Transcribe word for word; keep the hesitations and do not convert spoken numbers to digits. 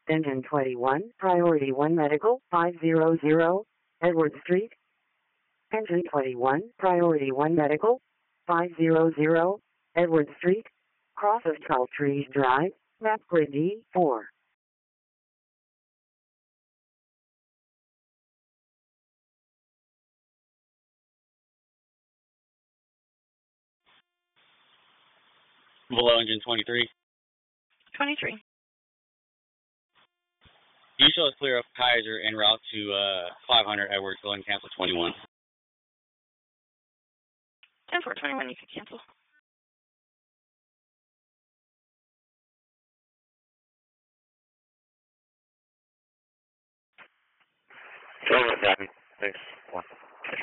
Engine twenty-one, Priority one Medical, five hundred, Edward Street. Engine twenty-one, Priority one Medical, five hundred, Edward Street, cross of Tall Trees Drive, map grid D four. Below engine twenty-three. twenty-three. You show us clear up Kaiser en route to uh, five hundred Edwards, go and cancel twenty-one. ten four twenty-one, you can cancel. Over, copy. Thanks. One.